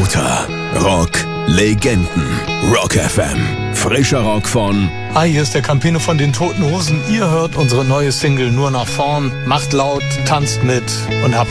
Lauter Rock Legenden. Rock FM. Frischer Rock von... Hi, hier ist der Campino von den Toten Hosen. Ihr hört unsere neue Single Nur nach vorn. Macht laut, tanzt mit und habt